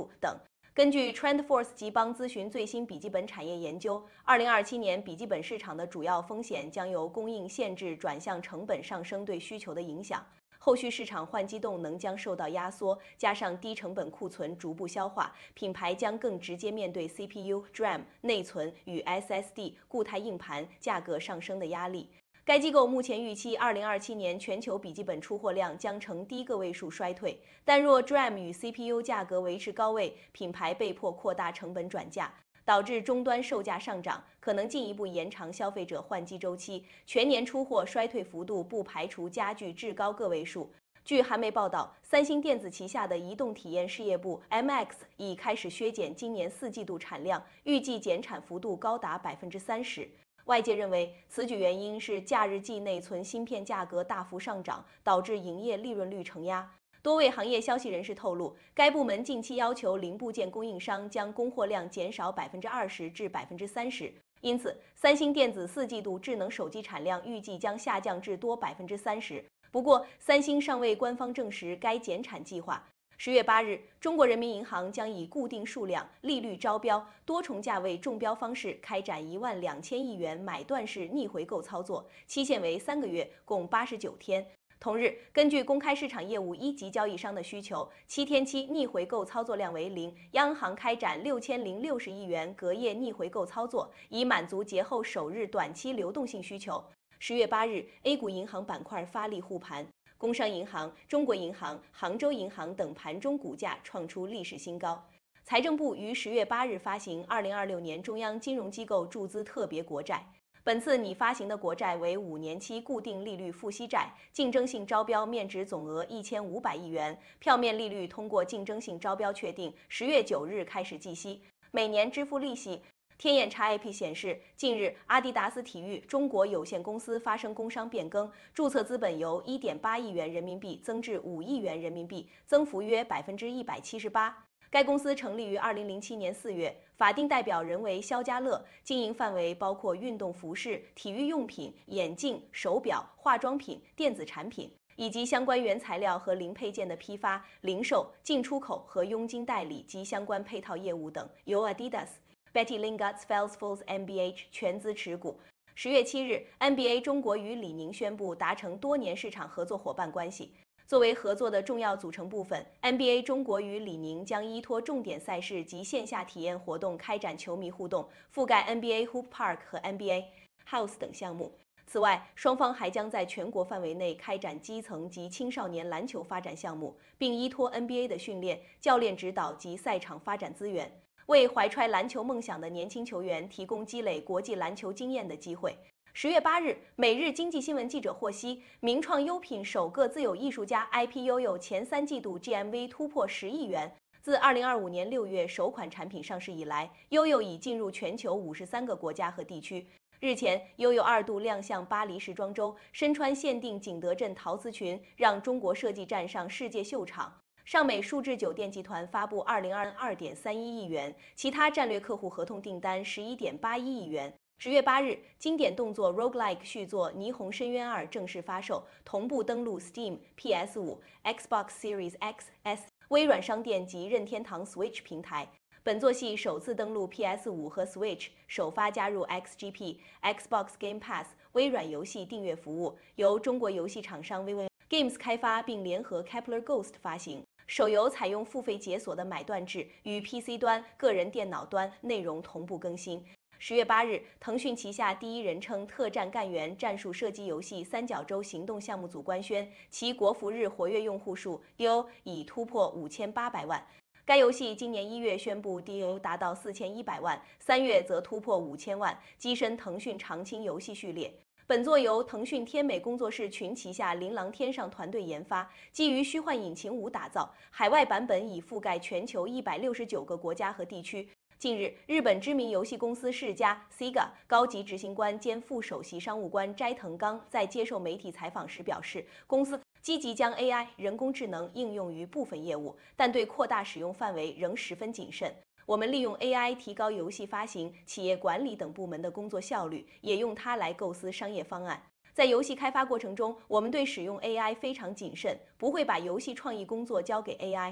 入等。根据 TrendForce 集邦咨询最新笔记本产业研究，2027年笔记本市场的主要风险将由供应限制转向成本上升对需求的影响。后续市场换机动能将受到压缩，加上低成本库存逐步消化，品牌将更直接面对 CPU、DRAM、内存与 SSD 固态硬盘价格上升的压力。该机构目前预期，2027年全球笔记本出货量将呈低个位数衰退，但若 DRAM 与 CPU 价格维持高位，品牌被迫扩大成本转嫁，导致终端售价上涨，可能进一步延长消费者换机周期，全年出货衰退幅度不排除加剧至高个位数。据韩媒报道，三星电子旗下的移动体验事业部 MX 已开始削减今年4季度产量，预计减产幅度高达30%。外界认为，此举原因是假日季内存芯片价格大幅上涨，导致营业利润率承压。多位行业消息人士透露，该部门近期要求零部件供应商将供货量减少20%至30%，因此，三星电子4季度智能手机产量预计将下降至多30%。不过，三星尚未官方证实该减产计划。10月8日，中国人民银行将以固定数量、利率招标、多重价位中标方式开展12000亿元买断式逆回购操作，期限为3个月，共89天。同日，根据公开市场业务1级交易商的需求，7天期逆回购操作量为0，央行开展6060亿元隔夜逆回购操作，以满足节后首日短期流动性需求。10月8日 ，A 股银行板块发力护盘。工商银行、中国银行、杭州银行等盘中股价创出历史新高。财政部于10月8日发行2026年中央金融机构注资特别国债，本次拟发行的国债为5年期固定利率付息债，竞争性招标面值总额1500亿元，票面利率通过竞争性招标确定，10月9日开始计息，每年支付利息。天眼查 IP 显示，近日阿迪达斯体育中国有限公司发生工商变更，注册资本由1.8亿元人民币增至5亿元人民币，增幅约178%。该公司成立于2007年4月，法定代表人为肖家乐，经营范围包括运动服饰、体育用品、眼镜、手表、化妆品、电子产品，以及相关原材料和零配件的批发、零售、进出口和佣金代理及相关配套业务等，由 Adidas、Betty Lingard、Felsfors MBH 全资持股。10月7日 ，NBA 中国与李宁宣布达成多年市场合作伙伴关系。作为合作的重要组成部分 ，NBA 中国与李宁将依托重点赛事及线下体验活动开展球迷互动，覆盖 NBA Hoop Park 和 NBA House 等项目。此外，双方还将在全国范围内开展基层及青少年篮球发展项目，并依托 NBA 的训练、教练指导及赛场发展资源，为怀揣篮球梦想的年轻球员提供积累国际篮球经验的机会。10月8日，《每日经济新闻》记者获悉，名创优品首个自有艺术家 IP YOYO 前3季度 GMV 突破10亿元。自2025年6月首款产品上市以来，YOYO已进入全球53个国家和地区。日前，YOYO2度亮相巴黎时装周，身穿限定景德镇陶瓷裙，让中国设计站上世界秀场。尚美数智酒店集团发布2022 2.31亿元，其他战略客户合同订单11.81亿元。10月8日，经典动作 Roguelike 续作《霓虹深渊2》正式发售，同步登陆 Steam、PS5、Xbox Series X、S、微软商店及任天堂 Switch 平台。本作系首次登陆 PS5 和 Switch， 首发加入 XGP、Xbox Game Pass、微软游戏订阅服务，由中国游戏厂商 VV Games 开发，并联合 Kepler Ghost 发行。手游采用付费解锁的买断制，与 PC 端、个人电脑端内容同步更新。10月8日，腾讯旗下第一人称特战干员战术射击游戏三角洲行动项目组官宣，其国服日活跃用户数 DAU 已突破5800万。该游戏今年1月宣布 DAU 达到4100万，3月则突破5000万，跻身腾讯常青游戏序列。本作由腾讯天美工作室群旗下琳琅天上团队研发，基于虚幻引擎5打造，海外版本已覆盖全球169个国家和地区。近日，日本知名游戏公司世嘉 Sega 高级执行官兼副首席商务官斋藤刚在接受媒体采访时表示，公司积极将 AI 人工智能应用于部分业务，但对扩大使用范围仍十分谨慎。我们利用 AI 提高游戏发行、企业管理等部门的工作效率，也用它来构思商业方案。在游戏开发过程中，我们对使用 AI 非常谨慎，不会把游戏创意工作交给 AI。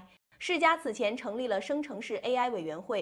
世嘉此前成立了生成式 AI 委员会，